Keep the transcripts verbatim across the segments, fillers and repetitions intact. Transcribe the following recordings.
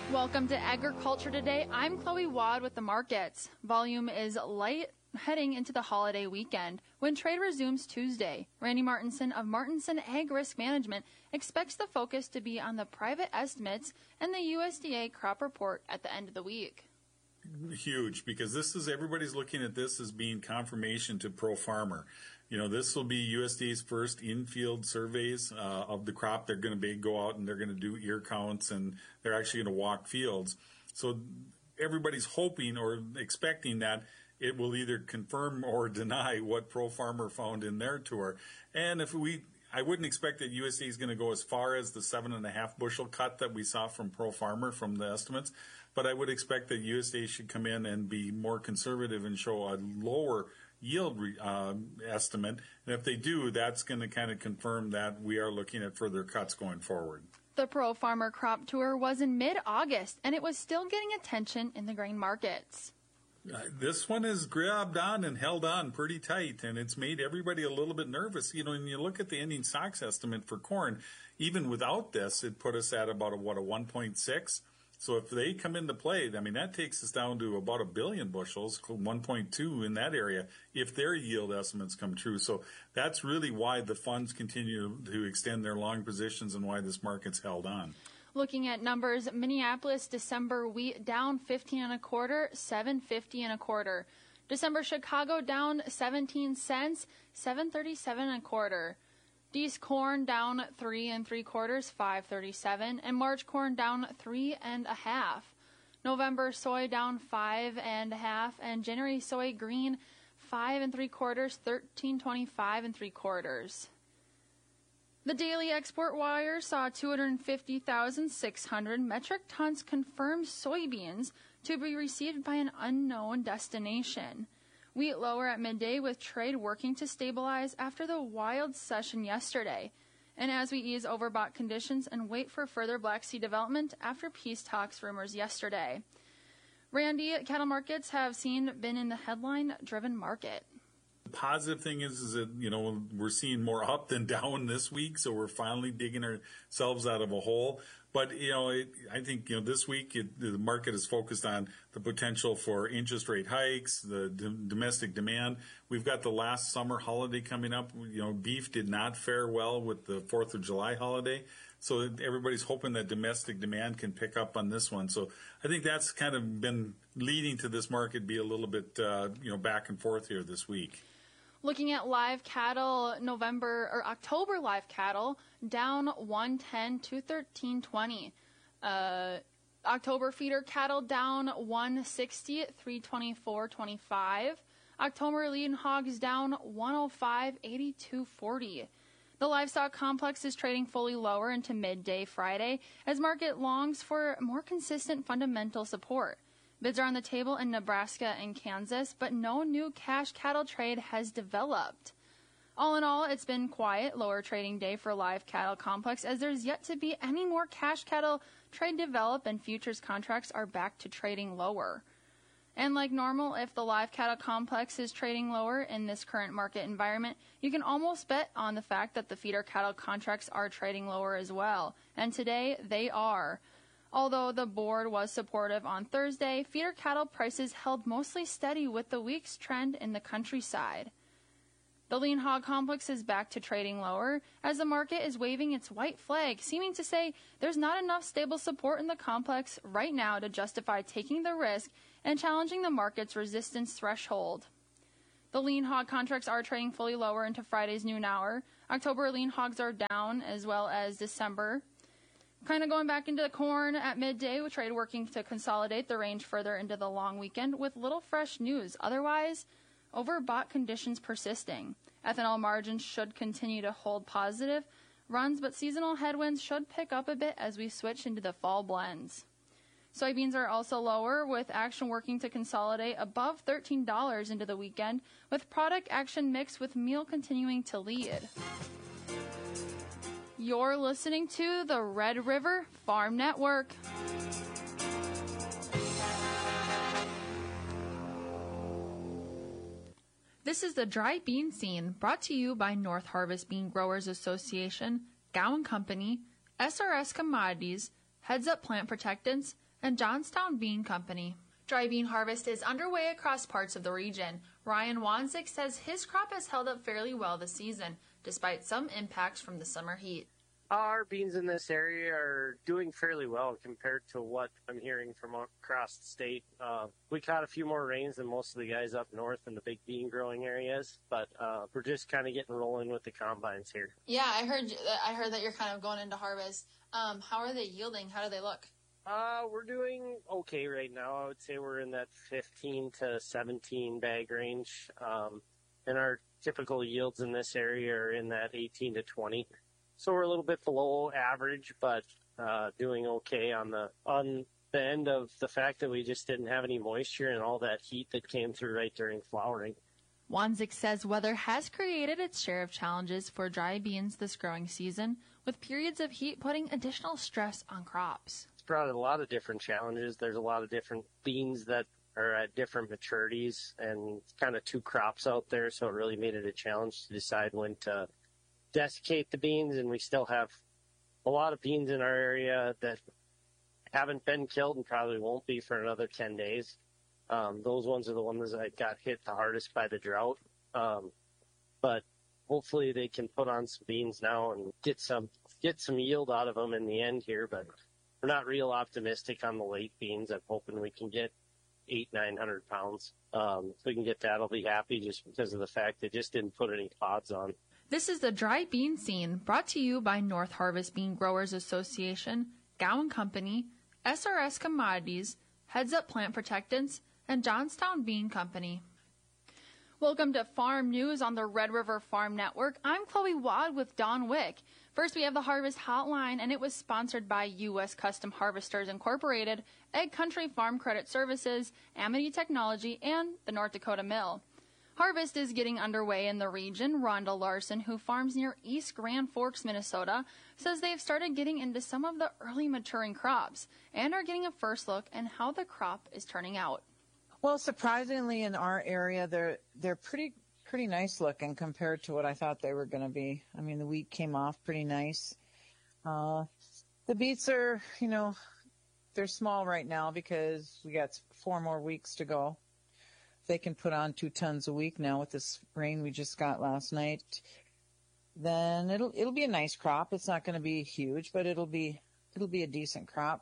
Welcome to Agriculture Today. I'm Chloe Wad with the markets. Volume is light heading into the holiday weekend when trade resumes Tuesday. Randy Martinson of Martinson Ag Risk Management expects the focus to be on the private estimates and the U S D A crop report at the end of the week. Huge, because this is, everybody's looking at this as being confirmation to Pro Farmer. You know, this will be U S D A's first in-field surveys uh, of the crop. They're going to be go out and they're going to do ear counts, and they're actually going to walk fields. So everybody's hoping or expecting that it will either confirm or deny what Pro Farmer found in their tour. And if we, I wouldn't expect that U S D A is going to go as far as the seven and a half bushel cut that we saw from Pro Farmer from the estimates, but I would expect that U S D A should come in and be more conservative and show a lower yield uh, estimate. And if they do, that's going to kind of confirm that we are looking at further cuts going forward. The Pro Farmer crop tour was in mid-August, and it was still getting attention in the grain markets. Uh, this one is grabbed on and held on pretty tight, and it's made everybody a little bit nervous. You know, when you look at the ending stocks estimate for corn, even without this, it put us at about a, what, a one point six. So if they come into play, I mean, that takes us down to about a billion bushels, one point two in that area, if their yield estimates come true. So that's really why the funds continue to extend their long positions and why this market's held on. Looking at numbers, Minneapolis December wheat down fifteen and a quarter, seven fifty and a quarter. December Chicago down seventeen cents, seven thirty-seven and a quarter. East corn down three and three quarters, five thirty-seven, and March corn down three and a half. November soy down five and a half, and January soy green five and three quarters, thirteen twenty-five and three quarters. The daily export wire saw two hundred fifty thousand six hundred metric tons confirmed soybeans to be received by an unknown destination. Wheat lower at midday with trade working to stabilize after the wild session yesterday, and as we ease overbought conditions and wait for further Black Sea development after peace talks rumors yesterday. Randy, cattle markets have seen been in the headline-driven market. The positive thing is, is that, you know, we're seeing more up than down this week, so we're finally digging ourselves out of a hole. But, you know, it, I think, you know, this week it, the market is focused on the potential for interest rate hikes, the d- domestic demand. We've got the last summer holiday coming up. You know, beef did not fare well with the fourth of July holiday. So everybody's hoping that domestic demand can pick up on this one. So I think that's kind of been leading to this market be a little bit, uh, you know, back and forth here this week. Looking at live cattle, November or October live cattle down one ten to thirteen twenty. Uh, October feeder cattle down one sixty at three twenty-four twenty-five. October lean hogs down one oh five eighty-two forty. The livestock complex is trading fully lower into midday Friday as market longs for more consistent fundamental support. Bids are on the table in Nebraska and Kansas, but no new cash cattle trade has developed. All in all, it's been quiet, lower trading day for live cattle complex as there's yet to be any more cash cattle trade develop and futures contracts are back to trading lower. And like normal, if the live cattle complex is trading lower in this current market environment, you can almost bet on the fact that the feeder cattle contracts are trading lower as well. And today, they are. Although the board was supportive on Thursday, feeder cattle prices held mostly steady with the week's trend in the countryside. The lean hog complex is back to trading lower as the market is waving its white flag, seeming to say there's not enough stable support in the complex right now to justify taking the risk and challenging the market's resistance threshold. The lean hog contracts are trading fully lower into Friday's noon hour. October lean hogs are down as well as December. Kind of going back into the corn at midday with trade working to consolidate the range further into the long weekend with little fresh news. Otherwise, overbought conditions persisting. Ethanol margins should continue to hold positive runs, but seasonal headwinds should pick up a bit as we switch into the fall blends. Soybeans are also lower, with action working to consolidate above thirteen dollars into the weekend, with product action mixed with meal continuing to lead. You're listening to the Red River Farm Network. This is the Dry Bean Scene, brought to you by North Harvest Bean Growers Association, Gowan Company, S R S Commodities, Heads Up Plant Protectants, and Johnstown Bean Company. Dry bean harvest is underway across parts of the region. Ryan Wanzik says his crop has held up fairly well this season, despite some impacts from the summer heat. Our beans in this area are doing fairly well compared to what I'm hearing from across the state. Uh, we caught a few more rains than most of the guys up north in the big bean growing areas, but uh, we're just kind of getting rolling with the combines here. Yeah, I heard I heard that you're kind of going into harvest. Um, how are they yielding? How do they look? Uh, we're doing okay right now. I would say we're in that fifteen to seventeen bag range. Um, and our typical yields in this area are in that eighteen to twenty. So we're a little bit below average, but uh, doing okay on the on the end of the fact that we just didn't have any moisture and all that heat that came through right during flowering. Wanzik says weather has created its share of challenges for dry beans this growing season, with periods of heat putting additional stress on crops. It's brought a lot of different challenges. There's a lot of different beans that are at different maturities and kind of two crops out there, so it really made it a challenge to decide when to desiccate the beans, and we still have a lot of beans in our area that haven't been killed and probably won't be for another ten days. Um, those ones are the ones that got hit the hardest by the drought. Um, but hopefully they can put on some beans now and get some get some yield out of them in the end here. But we're not real optimistic on the late beans. I'm hoping we can get eight, nine hundred pounds. Um, if we can get that, I'll be happy just because of the fact they just didn't put any pods on. This is the Dry Bean Scene, brought to you by North Harvest Bean Growers Association, Gowan Company, S R S Commodities, Heads Up Plant Protectants, and Johnstown Bean Company. Welcome to Farm News on the Red River Farm Network. I'm Chloe Wad with Don Wick. First, we have the Harvest Hotline, and it was sponsored by U S Custom Harvesters Incorporated, Egg Country Farm Credit Services, Amity Technology, and the North Dakota Mill. Harvest is getting underway in the region. Rhonda Larson, who farms near East Grand Forks, Minnesota, says they've started getting into some of the early maturing crops and are getting a first look at how the crop is turning out. Well, surprisingly, in our area, they're they're pretty pretty nice looking compared to what I thought they were going to be. I mean, the wheat came off pretty nice. Uh, the beets are, you know, they're small right now because we got four more weeks to go. They can put on two tons a week now with this rain we just got last night. Then it'll it'll be a nice crop. It's not going to be huge, but it'll be it'll be a decent crop.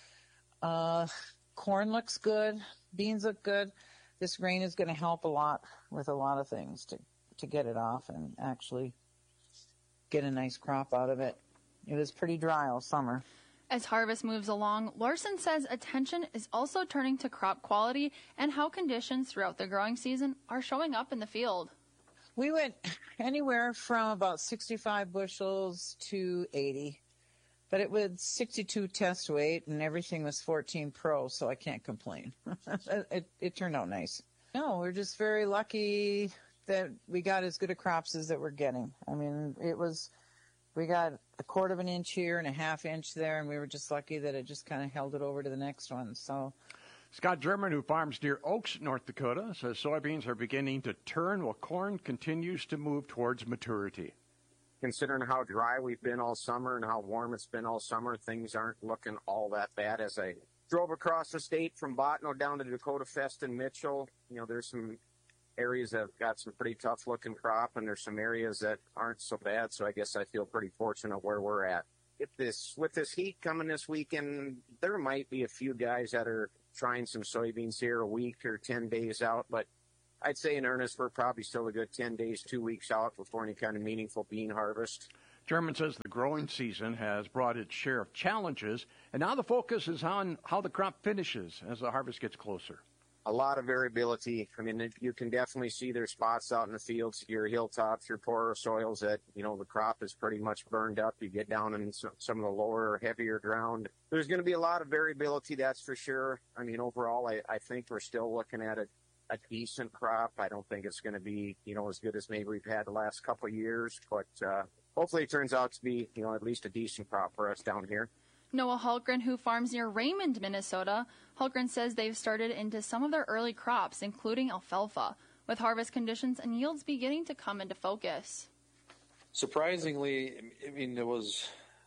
Uh, corn looks good. Beans look good. This rain is going to help a lot with a lot of things to, to get it off and actually get a nice crop out of it. It was pretty dry all summer. As harvest moves along, Larson says attention is also turning to crop quality and how conditions throughout the growing season are showing up in the field. We went anywhere from about sixty-five bushels to eighty. But it was sixty-two test weight, and everything was fourteen pro, so I can't complain. it, it turned out nice. No, we're just very lucky that we got as good a crops as that we're getting. I mean, it was, we got a quarter of an inch here and a half inch there, and we were just lucky that it just kind of held it over to the next one. So, Scott German, who farms near Oaks, North Dakota, says soybeans are beginning to turn while corn continues to move towards maturity. Considering how dry we've been all summer and how warm it's been all summer, things aren't looking all that bad. As I drove across the state from Botno down to Dakota Fest and Mitchell, you know, there's some areas that have got some pretty tough looking crop, and there's some areas that aren't so bad. So I guess I feel pretty fortunate where we're at. If this, with this heat coming this weekend, there might be a few guys that are trying some soybeans here a week or ten days out, but I'd say in earnest, we're probably still a good ten days, two weeks out before any kind of meaningful bean harvest. German says the growing season has brought its share of challenges, and now the focus is on how the crop finishes as the harvest gets closer. A lot of variability. I mean, you can definitely see there's spots out in the fields, your hilltops, your poorer soils that, you know, the crop is pretty much burned up. You get down in some of the lower, heavier ground. There's going to be a lot of variability, that's for sure. I mean, overall, I, I think we're still looking at it. A decent crop. I don't think it's going to be, you know, as good as maybe we've had the last couple of years, but uh, hopefully it turns out to be, you know, at least a decent crop for us down here. Noah Hultgren, who farms near Raymond, Minnesota, Hultgren says they've started into some of their early crops, including alfalfa, with harvest conditions and yields beginning to come into focus. Surprisingly, I mean, it was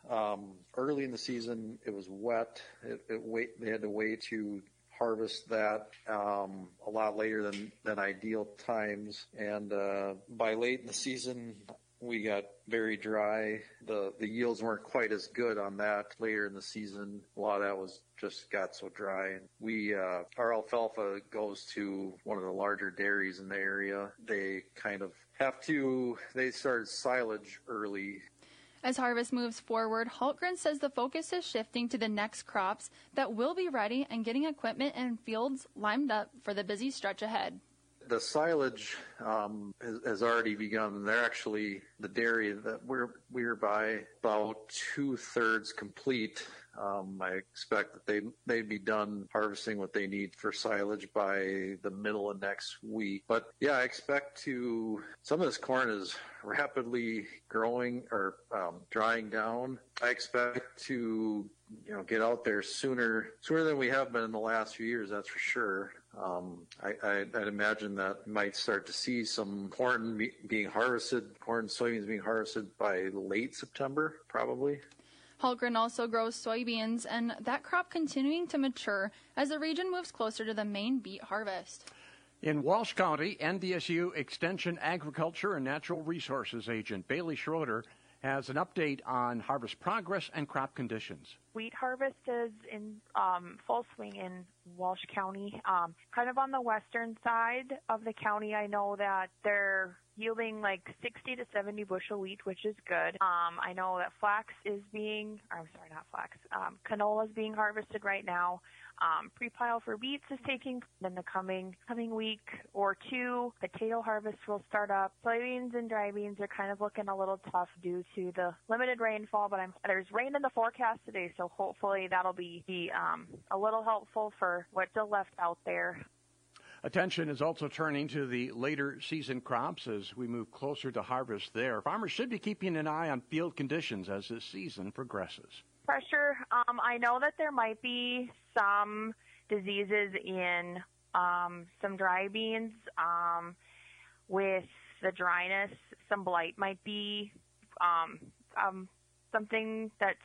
Um, early in the season, it was wet. It, it wait, they had to wait to harvest that um, a lot later than, than ideal times. And uh, by late in the season, we got very dry. The the yields weren't quite as good on that later in the season. A lot of that was just got so dry. And we uh, our alfalfa goes to one of the larger dairies in the area. They kind of have to. They started silage early. As harvest moves forward, Hultgren says the focus is shifting to the next crops that will be ready and getting equipment and fields lined up for the busy stretch ahead. The silage um, has, has already begun. They're actually the dairy that we're we're by about two thirds complete. Um, I expect that they they'd be done harvesting what they need for silage by the middle of next week. But yeah, I expect to. Some of this corn is rapidly growing or um, drying down. I expect to you know get out there sooner sooner than we have been in the last few years. That's for sure. Um, I, I, I'd imagine that might start to see some corn be, being harvested, corn and soybeans being harvested by late September, probably. Hultgren also grows soybeans, and that crop continuing to mature as the region moves closer to the main beet harvest. In Walsh County, N D S U Extension Agriculture and Natural Resources Agent Bailey Schroeder has an update on harvest progress and crop conditions. Wheat harvest is in um, full swing in Walsh County. Um, kind of on the western side of the county, I know that they're yielding like sixty to seventy bushel wheat, which is good. Um, I know that flax is being, or I'm sorry, not flax, um, canola is being harvested right now. Um, pre-pile for beets is taking in the coming coming week or two. Potato harvest will start up. Soybeans and dry beans are kind of looking a little tough due to the limited rainfall, but I'm, there's rain in the forecast today, so hopefully that'll be, be um, a little helpful for what's still left out there. Attention is also turning to the later season crops as we move closer to harvest there. Farmers should be keeping an eye on field conditions as this season progresses. Pressure. Um, I know that there might be some diseases in um, some dry beans um, with the dryness. Some blight might be um, um, something that's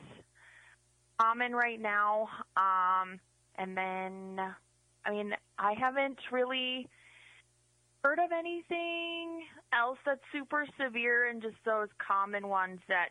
common right now. Um, and then, I mean, I haven't really heard of anything else that's super severe, and just those common ones that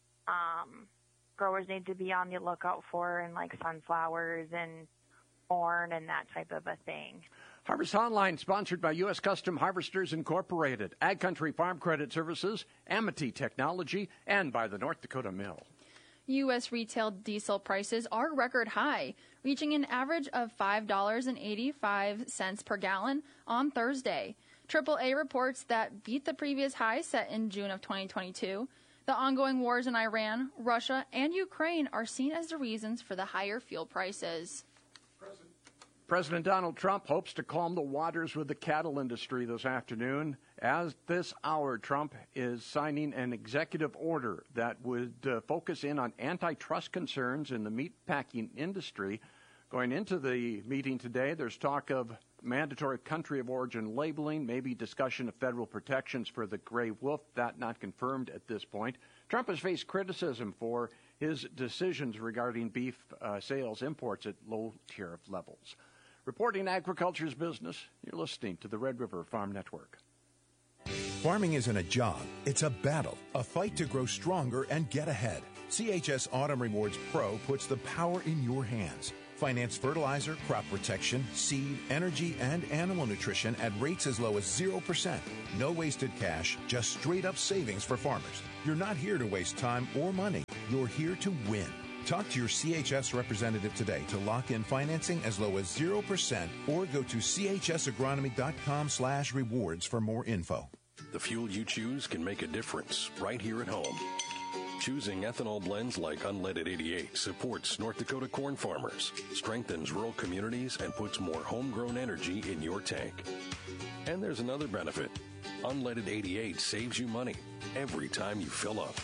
um, growers need to be on the lookout for, and like sunflowers and corn and that type of a thing. Harvest Online, sponsored by U S Custom Harvesters Incorporated, Ag Country Farm Credit Services, Amity Technology, and by the North Dakota Mill. U S retail diesel prices are record high, reaching an average of five dollars and eighty-five cents per gallon on Thursday. triple A reports that beat the previous high set in June of twenty twenty-two. The ongoing wars in Iran, Russia, and Ukraine are seen as the reasons for the higher fuel prices. President Donald Trump hopes to calm the waters with the cattle industry this afternoon. As this hour, Trump is signing an executive order that would uh, focus in on antitrust concerns in the meat packing industry. Going into the meeting today, there's talk of mandatory country of origin labeling, maybe discussion of federal protections for the gray wolf. That not confirmed at this point. Trump has faced criticism for his decisions regarding beef uh, sales imports at low tariff levels. Reporting agriculture's business, you're listening to the Red River Farm Network. Farming isn't a job, it's a battle, a fight to grow stronger and get ahead. C H S Autumn Rewards Pro puts the power in your hands. Finance fertilizer, crop protection, seed, energy, and animal nutrition at rates as low as zero percent. No wasted cash, just straight-up savings for farmers. You're not here to waste time or money. You're here to win. Talk to your C H S representative today to lock in financing as low as zero percent or go to C H S agronomy dot com slash rewards for more info. The fuel you choose can make a difference right here at home. Choosing ethanol blends like Unleaded eighty-eight supports North Dakota corn farmers, strengthens rural communities, and puts more homegrown energy in your tank. And there's another benefit. Unleaded eighty-eight saves you money every time you fill up.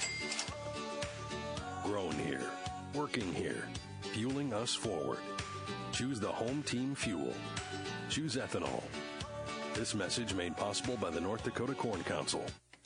Grown here, working here, fueling us forward. Choose the home team fuel. Choose ethanol. This message made possible by the North Dakota Corn Council.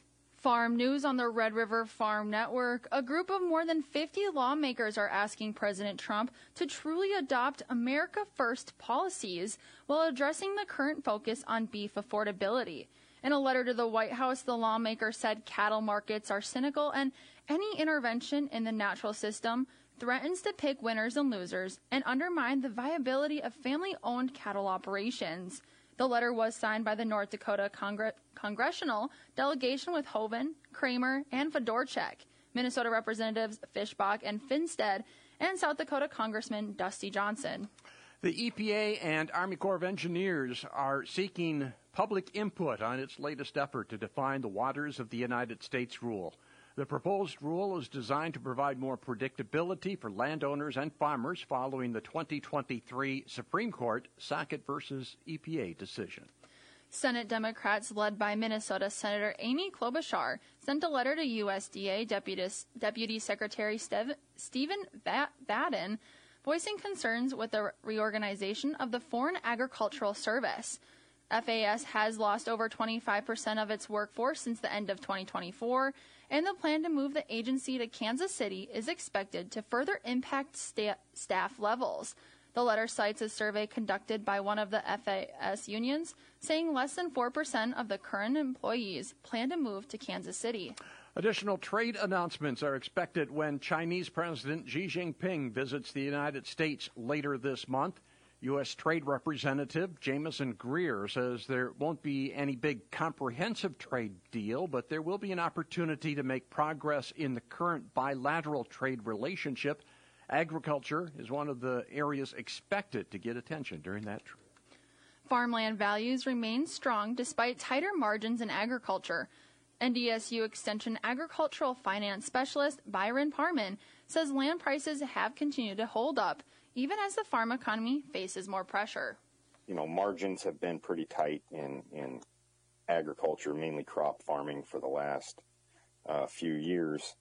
Farm News on the Red River Farm Network. A group of more than fifty lawmakers are asking President Trump to truly adopt America First policies while addressing the current focus on beef affordability. In a letter to the White House, the lawmaker said cattle markets are cynical and any intervention in the natural system threatens to pick winners and losers and undermine the viability of family-owned cattle operations. The letter was signed by the North Dakota Congre- congressional delegation with Hoeven, Kramer, and Fedorchak, Minnesota Representatives Fishbach and Finstead, and South Dakota Congressman Dusty Johnson. The E P A and Army Corps of Engineers are seeking public input on its latest effort to define the waters of the United States rule. The proposed rule is designed to provide more predictability for landowners and farmers following the twenty twenty-three Supreme Court Sackett versus E P A decision. Senate Democrats led by Minnesota Senator Amy Klobuchar sent a letter to U S D A Deputy, Deputy Secretary Stev, Stephen Vadden voicing concerns with the reorganization of the Foreign Agricultural Service. F A S has lost over twenty-five percent of its workforce since the end of twenty twenty-four, and the plan to move the agency to Kansas City is expected to further impact sta- staff levels. The letter cites a survey conducted by one of the F A S unions, saying less than four percent of the current employees plan to move to Kansas City. Additional trade announcements are expected when Chinese President Xi Jinping visits the United States later this month. U S. Trade Representative Jameson Greer says there won't be any big comprehensive trade deal, but there will be an opportunity to make progress in the current bilateral trade relationship. Agriculture is one of the areas expected to get attention during that trip. Farmland values remain strong despite tighter margins in agriculture. N D S U Extension Agricultural Finance Specialist Byron Parman says land prices have continued to hold up, even as the farm economy faces more pressure. You know, margins have been pretty tight in, in agriculture, mainly crop farming for the last uh, few years.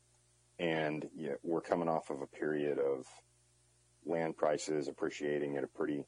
And yeah, we're coming off of a period of land prices appreciating at a pretty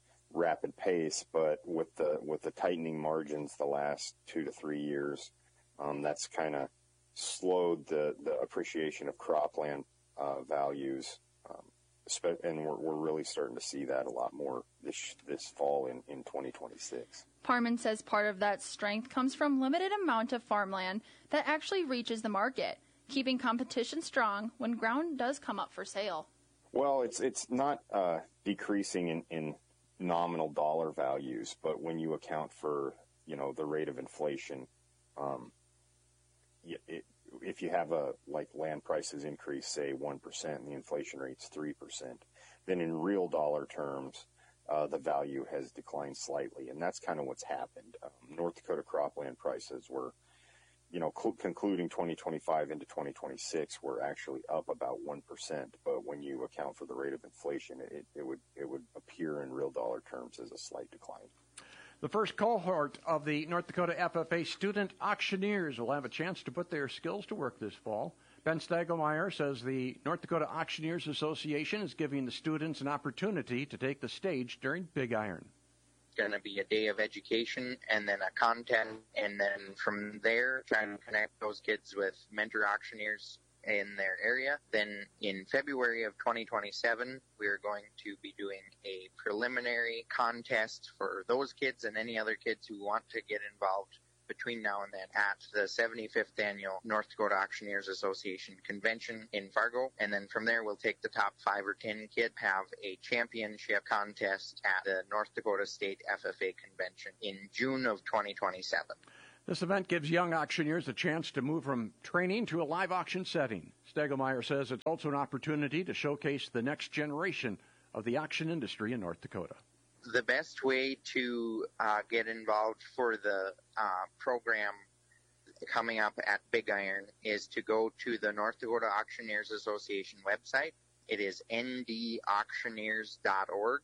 rapid pace. But with the with the tightening margins the last two to three years, um, that's kind of slowed the, the appreciation of cropland uh, values. Um, And we're, we're really starting to see that a lot more this this fall in, in twenty twenty-six. Parman says part of that strength comes from limited amount of farmland that actually reaches the market, keeping competition strong when ground does come up for sale. Well, it's it's not uh, decreasing in, in nominal dollar values, but when you account for, you know, the rate of inflation, um, it, if you have a, like land prices increase, say one percent and the inflation rate's three percent, then in real dollar terms, uh, the value has declined slightly. And that's kind of what's happened. Um, North Dakota cropland prices were, you know, cl- concluding twenty twenty-five into twenty twenty-six were actually up about one percent. But when you account for the rate of inflation, it, it would, it would appear in real dollar terms as a slight decline. The first cohort of the North Dakota F F A student auctioneers will have a chance to put their skills to work this fall. Ben Stagelmeyer says the North Dakota Auctioneers Association is giving the students an opportunity to take the stage during Big Iron. It's going to be a day of education and then a contest, and then from there trying to connect those kids with mentor auctioneers in their area. Then in February of twenty twenty-seven, we're going to be doing a preliminary contest for those kids and any other kids who want to get involved between now and then at the seventy-fifth Annual North Dakota Auctioneers Association Convention in Fargo. And then from there, we'll take the top five or ten kids, have a championship contest at the North Dakota State F F A Convention in June of twenty twenty-seven. This event gives young auctioneers a chance to move from training to a live auction setting. Stagelmeyer says it's also an opportunity to showcase the next generation of the auction industry in North Dakota. The best way to uh, get involved for the uh, program coming up at Big Iron is to go to the North Dakota Auctioneers Association website. It is n d auctioneers dot org,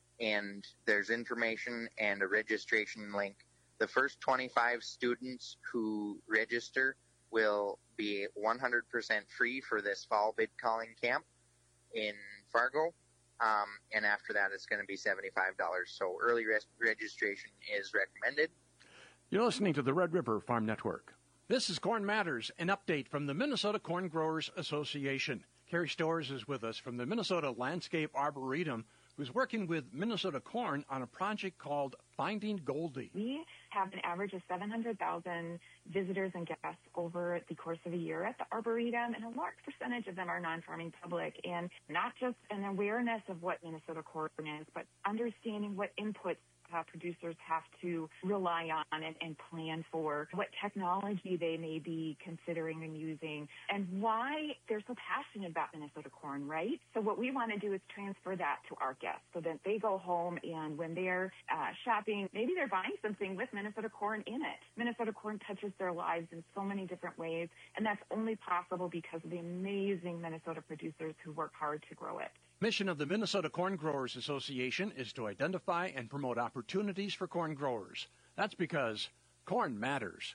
and there's information and a registration link. The first twenty-five students who register will be one hundred percent free for this fall bid calling camp in Fargo. Um, and after that, it's going to be seventy-five dollars. So early res- registration is recommended. You're listening to the Red River Farm Network. This is Corn Matters, an update from the Minnesota Corn Growers Association. Carrie Storrs is with us from the Minnesota Landscape Arboretum, who's working with Minnesota Corn on a project called Finding Goldie. We have an average of seven hundred thousand visitors and guests over the course of a year at the Arboretum, and a large percentage of them are non-farming public. And not just an awareness of what Minnesota corn is, but understanding what inputs Uh, producers have to rely on and, and plan for, what technology they may be considering and using, and why they're so passionate about Minnesota corn, right? So what we want to do is transfer that to our guests so that they go home and when they're uh, shopping, maybe they're buying something with Minnesota corn in it. Minnesota corn touches their lives in so many different ways, and that's only possible because of the amazing Minnesota producers who work hard to grow it. Mission of the Minnesota Corn Growers Association is to identify and promote opportunities for corn growers. That's because corn matters.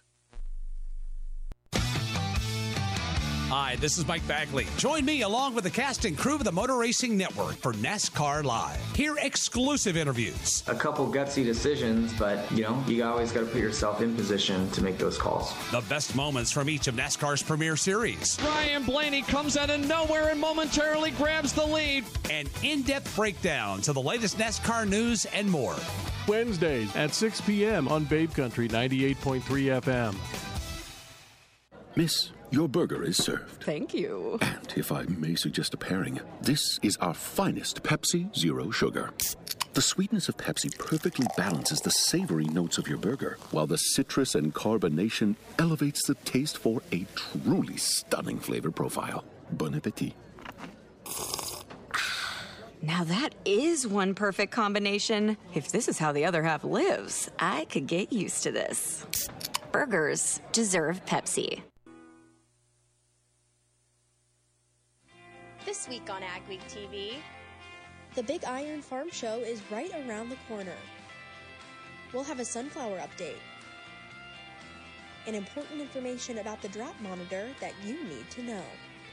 Hi, this is Mike Bagley. Join me along with the cast and crew of the Motor Racing Network for NASCAR Live. Hear exclusive interviews. A couple gutsy decisions, but, you know, you always got to put yourself in position to make those calls. The best moments from each of NASCAR's premier series. Brian Blaney comes out of nowhere and momentarily grabs the lead. An in-depth breakdown to the latest NASCAR news and more. Wednesdays at six p.m. on Babe Country ninety-eight point three F M. Miss, your burger is served. Thank you. And if I may suggest a pairing, this is our finest Pepsi Zero Sugar. The sweetness of Pepsi perfectly balances the savory notes of your burger, while the citrus and carbonation elevates the taste for a truly stunning flavor profile. Bon appetit. Now that is one perfect combination. If this is how the other half lives, I could get used to this. Burgers deserve Pepsi. This week on Ag Week T V, the Big Iron Farm Show is right around the corner. We'll have a sunflower update and important information about the drought monitor that you need to know.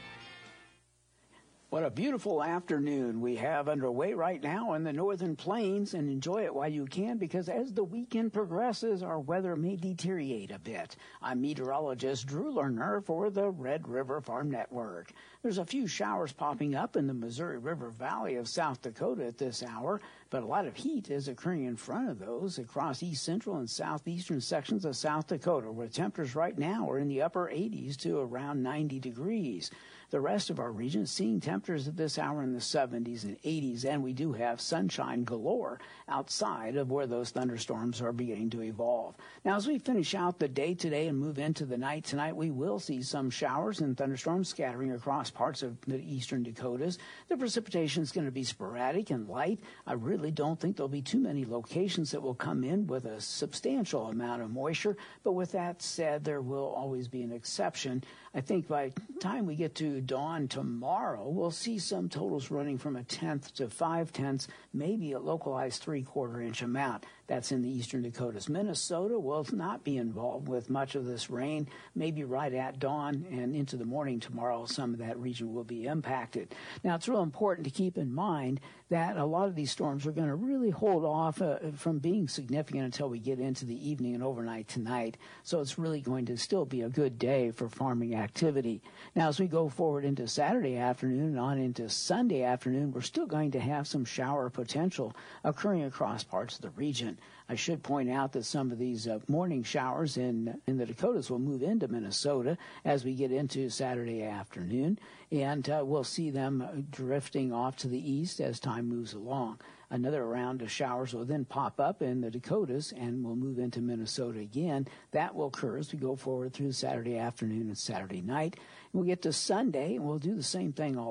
What a beautiful afternoon we have underway right now in the Northern Plains, and enjoy it while you can, because as the weekend progresses, our weather may deteriorate a bit. I'm meteorologist Drew Lerner for the Red River Farm Network. There's a few showers popping up in the Missouri River Valley of South Dakota at this hour, but a lot of heat is occurring in front of those across east central and southeastern sections of South Dakota, where temperatures right now are in the upper eighties to around ninety degrees. The rest of our region is seeing temperatures at this hour in the seventies and eighties, and we do have sunshine galore outside of where those thunderstorms are beginning to evolve. Now, as we finish out the day today and move into the night tonight, we will see some showers and thunderstorms scattering across parts of the eastern Dakotas. The precipitation is going to be sporadic and light. I really don't think there'll be too many locations that will come in with a substantial amount of moisture, but with that said, there will always be an exception. I think by the time we get to dawn tomorrow, we'll see some totals running from a tenth to five tenths, maybe a localized three-quarter inch amount. That's in the eastern Dakotas. Minnesota will not be involved with much of this rain. Maybe right at dawn and into the morning tomorrow, some of that region will be impacted. Now, it's real important to keep in mind that a lot of these storms are going to really hold off uh, from being significant until we get into the evening and overnight tonight. So it's really going to still be a good day for farming activity. Now, as we go forward into Saturday afternoon and on into Sunday afternoon, we're still going to have some shower potential occurring across parts of the region. I should point out that some of these uh, morning showers in in the Dakotas will move into Minnesota as we get into Saturday afternoon, and uh, we'll see them drifting off to the east as time moves along. Another round of showers will then pop up in the Dakotas and will move into Minnesota again. That will occur as we go forward through Saturday afternoon and Saturday night. We'll get to Sunday, and we'll do the same thing all